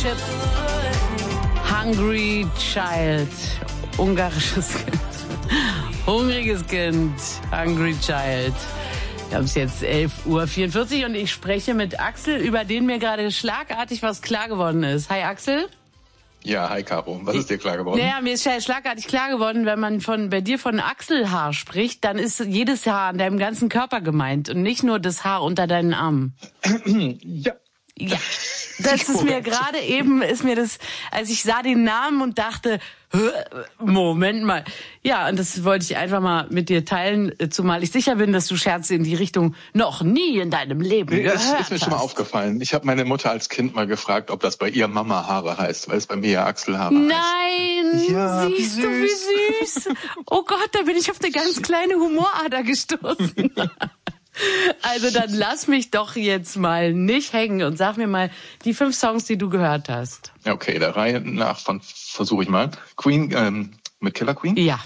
Chip. Hungry Child. Ungarisches Kind. Hungriges Kind. Hungry Child. Wir haben es jetzt 11:44 Uhr und ich spreche mit Axel, über den mir gerade schlagartig was klar geworden ist. Hi Axel. Ja, hi Caro. Was ist dir klar geworden? Naja, mir ist schlagartig klar geworden, wenn man bei dir von Achselhaar spricht, dann ist jedes Haar an deinem ganzen Körper gemeint und nicht nur das Haar unter deinen Armen. Ja. Ja, das ist mir gerade eben, als ich sah den Namen und dachte, Moment mal. Ja, und das wollte ich einfach mal mit dir teilen, zumal ich sicher bin, dass du Scherze in die Richtung noch nie in deinem Leben gehört hast. Ist mir schon mal aufgefallen. Ich habe meine Mutter als Kind mal gefragt, ob das bei ihr Mama Haare heißt, weil es bei mir ja Achselhaare heißt. Nein, ja, siehst du, wie süß. Oh Gott, da bin ich auf eine ganz kleine Humorader gestoßen. Also dann lass mich doch jetzt mal nicht hängen und sag mir mal die 5 Songs, die du gehört hast. Okay, der Reihe nach versuche ich mal. Queen mit Killer Queen. Ja.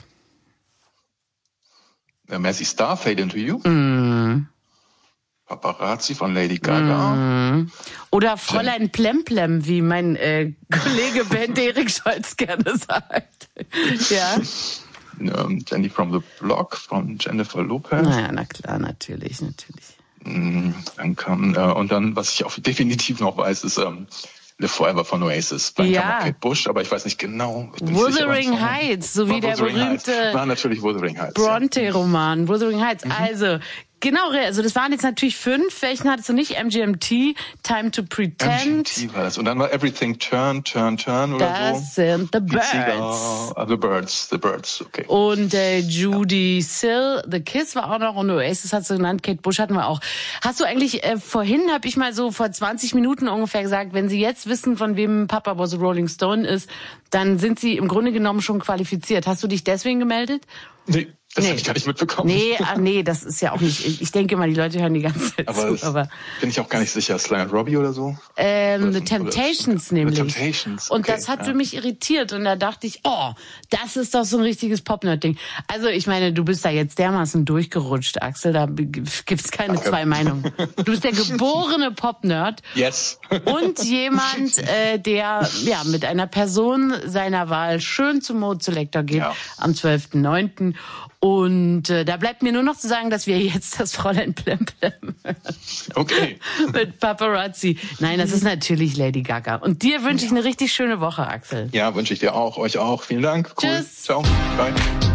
Mazzy Star, Fade Into You. Mm. Paparazzi von Lady Gaga. Mm. Oder Fräulein Plemplem, wie mein Kollege Ben Erik Scholz gerne sagt. Ja. Jenny from the Block von Jennifer Lopez. Naja, na klar, natürlich. Dann kam, und dann, was ich auch definitiv noch weiß, ist Live Forever von Oasis. Bei Kate Bush, aber ich weiß nicht genau. Wuthering Heights, so wie der berühmte war natürlich Wuthering Heights. Bronte-Roman, Wuthering Heights. Also, genau, also das waren jetzt natürlich 5. Welchen hattest du nicht? MGMT, Time to Pretend. MGMT war das. Und dann war Everything Turn oder so. Das sind The Birds. The Birds, okay. Und Judy Sill, The Kiss war auch noch, und Oasis hast du genannt, Kate Bush hatten wir auch. Hast du eigentlich, vorhin habe ich mal so vor 20 Minuten ungefähr gesagt, wenn Sie jetzt wissen, von wem Papa Was a Rolling Stone ist, dann sind Sie im Grunde genommen schon qualifiziert. Hast du dich deswegen gemeldet? Nee. Das habe ich gar nicht mitbekommen. Nee, das ist ja auch nicht. Ich denke mal, die Leute hören die ganze Zeit zu. Aber bin ich auch gar nicht sicher. Sly and Robbie oder so? The Temptations nämlich. The Temptations. Okay, und das hat für mich irritiert. Und da dachte ich, das ist doch so ein richtiges Pop-Nerd-Ding. Also ich meine, du bist da jetzt dermaßen durchgerutscht, Axel. Da gibt's keine zwei Meinungen. Du bist der geborene Pop-Nerd. Yes. Und jemand, der mit einer Person seiner Wahl schön zum Mode Selector geht am 12.09. Und da bleibt mir nur noch zu sagen, dass wir jetzt das Fräulein Plemplem hören. Okay. Mit Paparazzi. Nein, das ist natürlich Lady Gaga. Und dir wünsche ich eine richtig schöne Woche, Axel. Ja, wünsche ich dir auch. Euch auch. Vielen Dank. Cool. Tschüss. Ciao. Bye.